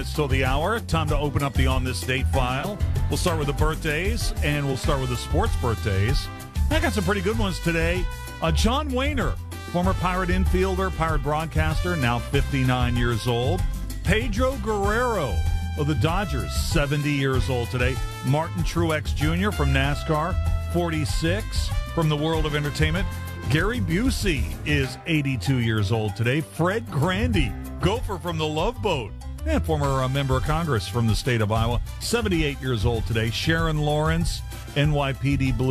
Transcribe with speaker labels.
Speaker 1: minutes till the hour. Time to open up the On This Date file. We'll start with the birthdays, and we'll start with the sports birthdays. I got some pretty good ones today. John Wehner, former Pirate infielder, Pirate broadcaster, now 59 years old. Pedro Guerrero of the Dodgers, 70 years old today. Martin Truex Jr. from NASCAR, 46. From the world of entertainment, Gary Busey is 82 years old today. Fred Grandy, gopher from the Love Boat, and former member of Congress from the state of Iowa, 78 years old today. Sharon Lawrence, NYPD Blue.